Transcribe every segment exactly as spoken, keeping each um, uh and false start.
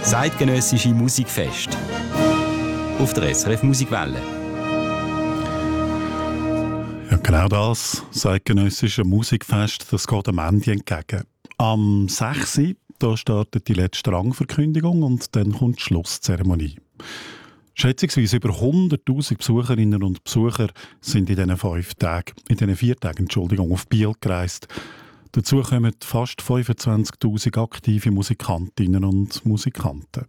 Zeitgenössische Musikfest auf der S R F Musikwelle. Ja, genau das, zeitgenössische Musikfest, das geht am Ende entgegen. Am sechs Uhr da startet die letzte Rangverkündigung und dann kommt die Schlusszeremonie. Schätzungsweise über hunderttausend Besucherinnen und Besucher sind in diesen fünf Tagen, in diesen vier Tagen, Entschuldigung, auf Biel gereist. Dazu kommen fast fünfundzwanzigtausend aktive Musikantinnen und Musikanten.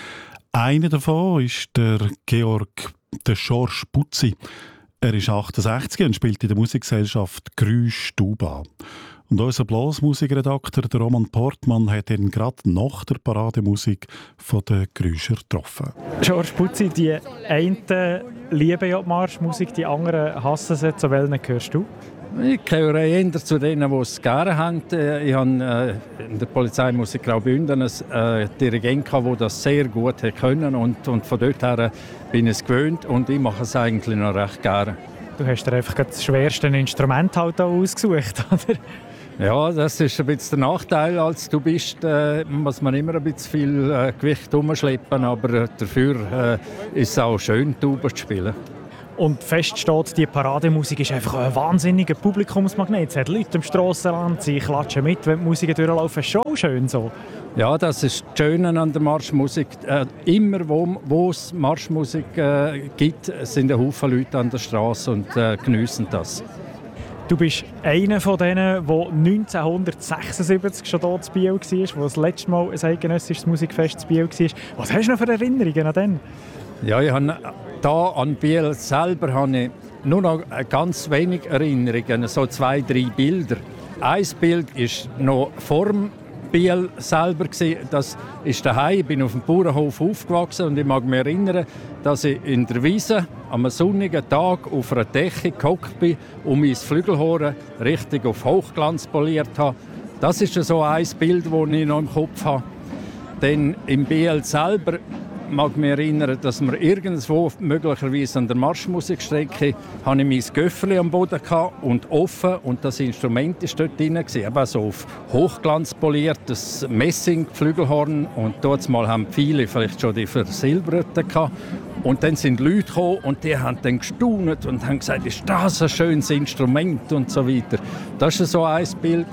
Einer davon ist der Georg der Schorsch Putzi. Er ist achtundsechzig und spielt in der Musikgesellschaft Grüsch Tuba. Und unser Blasmusikredakteur der Roman Portmann hat ihn gerade nach der Parademusik von den Grüscher getroffen. George Putzi, die einen lieben ja die Marschmusik, die anderen hassen sie. Zu welchen gehörst du? Ich gehöre eher zu denen, die es gerne haben. Ich habe in der Polizeimusik Graubünden einen Dirigent, der das sehr gut können und, und von dort her bin ich es gewöhnt und ich mache es eigentlich noch recht gerne. Du hast dir einfach das schwerste Instrument halt auch ausgesucht, oder? Ja, das ist ein bisschen der Nachteil. Als du bist, äh, muss man immer ein bisschen viel äh, Gewicht umschleppen, aber äh, dafür äh, ist es auch schön, Tuba zu spielen. Und fest steht, die Parademusik ist einfach ein wahnsinniger Publikumsmagnet. Es hat Leute im Strassenland, sie klatschen mit, wenn die Musik durchlaufen. Das ist schon schön so. Ja, das ist das Schöne an der Marschmusik. Äh, immer wo, wo es Marschmusik äh, gibt, sind ein Haufen Leute an der Straße und äh, geniessen das. Du bist einer von denen, der neunzehnhundertsechsundsiebzig schon hier zu Biel war, wo das letzte Mal ein eidgenössisches Musikfest zu Biel war. Was hast du noch für Erinnerungen an den? Ja, ich habe hier an Biel selber habe ich nur noch ganz wenig Erinnerungen, so zwei, drei Bilder. Ein Bild ist noch vor dem Biel selber. Das ist daheim. Ich bin auf dem Bauernhof aufgewachsen und ich mag mich erinnern, dass ich in der Wiese am sonnigen Tag auf einer Decke gehockt bin und mein Flügelhorn richtig auf Hochglanz poliert habe. Das ist so ein Bild, das ich noch im Kopf habe. Denn im Biel selber mag mich erinnern, dass wir irgendwo, möglicherweise an der Marschmusikstrecke, hatte ich mein Göffeli am Boden und offen und das Instrument war dort drin. Eben so auf Hochglanz poliertes Messing-Flügelhorn und dort mal haben viele vielleicht schon die versilberten gehabt. Und dann sind Leute gekommen und die haben dann gestaunt und haben gesagt, ist das ein schönes Instrument und so weiter. Das ist so ein Bild.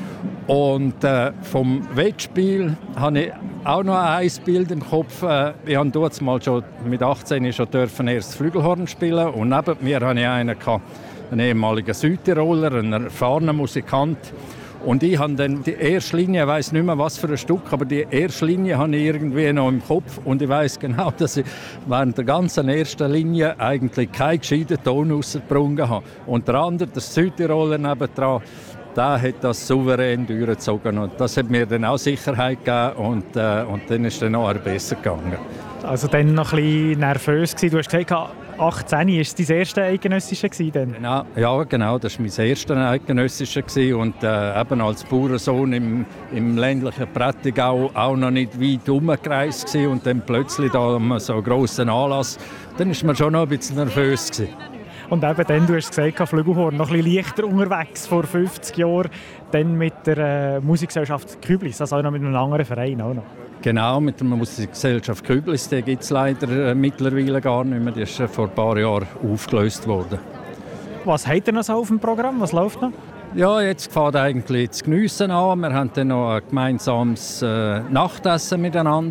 Und äh, vom Wettspiel habe ich auch noch ein Bild im Kopf. Äh, ich durfte dort mal schon mit achtzehn schon dürfen erst Flügelhorn spielen und neben mir hatte ich einen, einen ehemaligen Südtiroler, einen erfahrenen Musikant. Und ich habe dann die erste Linie, ich weiss nicht mehr was für ein Stück, aber die erste Linie habe ich irgendwie noch im Kopf und ich weiss genau, dass ich während der ganzen ersten Linie eigentlich keinen gescheiten Ton rausgebrungen habe. Und der andere, der Südtiroler nebendran, der hat das souverän durchgezogen und das hat mir dann auch Sicherheit gegeben und, äh, und dann ist es dann noch besser gegangen. Also dann noch ein bisschen nervös gewesen. Du hast gesagt, achtzehn war es dein erste eidgenössische dann? Genau, ja, genau, das war mein erstes eidgenössische und äh, eben als Bauernsohn im, im ländlichen Prättigau auch noch nicht weit herumgereist und dann plötzlich da so einen grossen Anlass, dann war man schon noch ein bisschen nervös gewesen. Und eben dann, du hast gesagt, Flügelhorn noch ein bisschen leichter unterwegs vor fünfzig Jahren, dann mit der äh, Musikgesellschaft Küblis, also auch noch mit einem anderen Verein auch noch. Genau, mit der Musikgesellschaft Küblis, die gibt es leider äh, mittlerweile gar nicht mehr, die ist äh, vor ein paar Jahren aufgelöst worden. Was habt ihr noch so auf dem Programm, was läuft noch? Ja, jetzt fängt eigentlich das Geniessen an, wir haben dann noch ein gemeinsames äh, Nachtessen miteinander.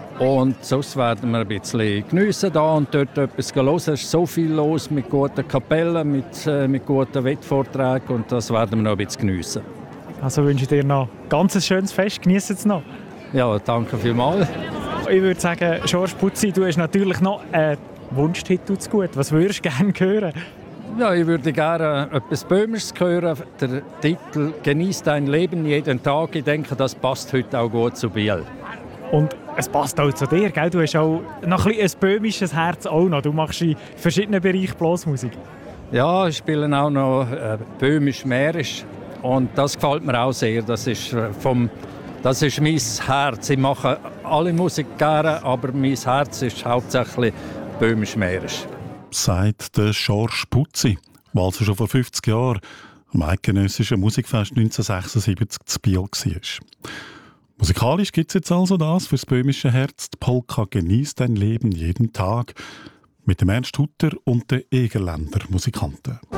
Und sonst werden wir ein bisschen geniessen da und dort etwas hören. Es ist so viel los mit guten Kapellen, mit, äh, mit guten Wettvorträgen und das werden wir noch ein bisschen geniessen. Also wünsche ich dir noch ein ganz schönes Fest. Genießt es noch. Ja, danke vielmals. Ich würde sagen, George Putzi, du hast natürlich noch einen Wunschtitel zu gut. Was würdest du gerne hören? Ja, ich würde gerne etwas Böhmisches hören. Der Titel «Genieß dein Leben jeden Tag». Ich denke, das passt heute auch gut zu Biel. Und es passt auch zu dir, gell? Du hast auch noch ein, ein böhmisches Herz auch noch. Du machst in verschiedenen Bereichen Blasmusik. Ja, ich spiele auch noch äh, böhmisch-mährisch und das gefällt mir auch sehr. Das ist, äh, vom, das ist mein Herz. Ich mache alle Musik gerne, aber mein Herz ist hauptsächlich böhmisch-mährisch. Sagt der George Putzi, der also schon vor fünfzig Jahren am eidgenössischen Musikfest neunzehnhundertsechsundsiebzig zu Biel war. Musikalisch gibt es jetzt also das fürs böhmische Herz. Die Polka «Genießt dein Leben jeden Tag» mit dem Ernst Hutter und den Egerländer Musikanten.